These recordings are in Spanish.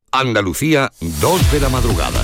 Andalucía, 2 de la madrugada.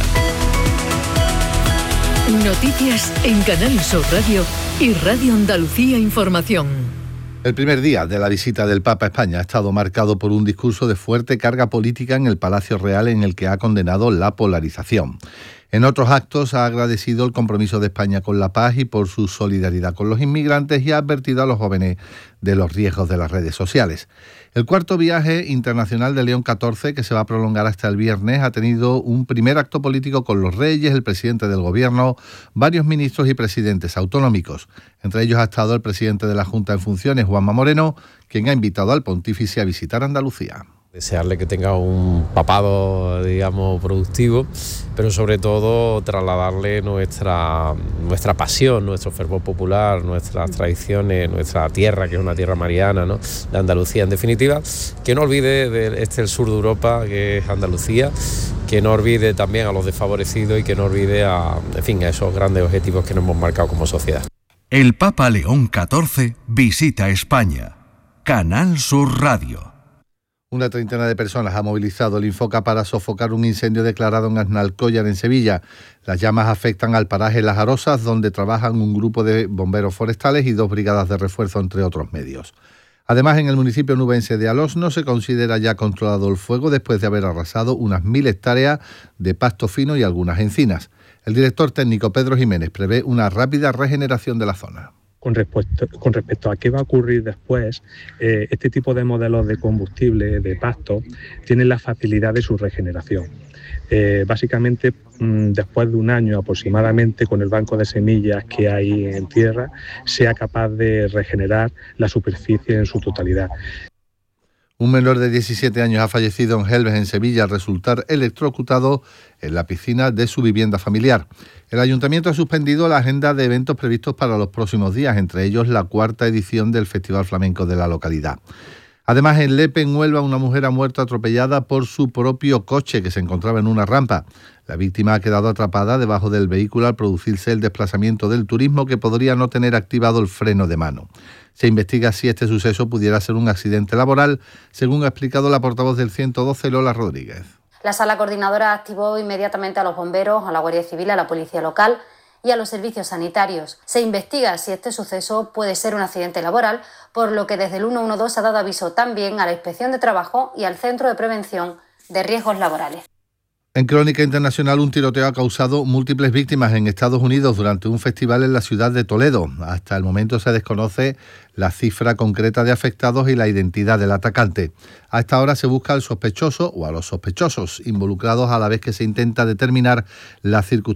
Noticias en Canal Sur Radio y Radio Andalucía Información. El primer día de la visita del Papa a España ha estado marcado por un discurso de fuerte carga política en el Palacio Real, en el que ha condenado la polarización. En otros actos ha agradecido el compromiso de España con la paz y por su solidaridad con los inmigrantes, y ha advertido a los jóvenes de los riesgos de las redes sociales. El cuarto viaje internacional de León XIV, que se va a prolongar hasta el viernes, ha tenido un primer acto político con los reyes, el presidente del gobierno, varios ministros y presidentes autonómicos. Entre ellos ha estado el presidente de la Junta en funciones, Juanma Moreno, quien ha invitado al pontífice a visitar Andalucía. Desearle que tenga un papado, digamos, productivo, pero sobre todo trasladarle nuestra pasión, nuestro fervor popular, nuestras tradiciones, nuestra tierra, que es una tierra mariana, ¿no?, de Andalucía, en definitiva, que no olvide el sur de Europa, que es Andalucía, que no olvide también a los desfavorecidos y que no olvide a esos grandes objetivos que nos hemos marcado como sociedad. El Papa León XIV visita España. Canal Sur Radio. Una treintena de personas ha movilizado el Infoca para sofocar un incendio declarado en Aznalcóllar, en Sevilla. Las llamas afectan al paraje Las Arosas, donde trabajan un grupo de bomberos forestales y 2 brigadas de refuerzo, entre otros medios. Además, en el municipio nubense de Alós no se considera ya controlado el fuego después de haber arrasado unas 1000 hectáreas de pasto fino y algunas encinas. El director técnico Pedro Jiménez prevé una rápida regeneración de la zona. Con respecto a qué va a ocurrir después, este tipo de modelos de combustible, de pasto, tienen la facilidad de su regeneración. Básicamente, después de un año aproximadamente, con el banco de semillas que hay en tierra, sea capaz de regenerar la superficie en su totalidad. Un menor de 17 años ha fallecido en Gelbes, en Sevilla, al resultar electrocutado en la piscina de su vivienda familiar. El Ayuntamiento ha suspendido la agenda de eventos previstos para los próximos días, entre ellos la 4ª edición del Festival Flamenco de la localidad. Además, en Lepe, en Huelva, una mujer ha muerto atropellada por su propio coche, que se encontraba en una rampa. La víctima ha quedado atrapada debajo del vehículo al producirse el desplazamiento del turismo, que podría no tener activado el freno de mano. Se investiga si este suceso pudiera ser un accidente laboral, según ha explicado la portavoz del 112, Lola Rodríguez. La sala coordinadora activó inmediatamente a los bomberos, a la Guardia Civil, a la Policía Local y a los servicios sanitarios. Se investiga si este suceso puede ser un accidente laboral, por lo que desde el 112 ha dado aviso también a la Inspección de Trabajo y al Centro de Prevención de Riesgos Laborales. En Crónica Internacional, un tiroteo ha causado múltiples víctimas en Estados Unidos durante un festival en la ciudad de Toledo. Hasta el momento se desconoce la cifra concreta de afectados y la identidad del atacante. A esta hora se busca al sospechoso o a los sospechosos involucrados, a la vez que se intenta determinar las circunstancias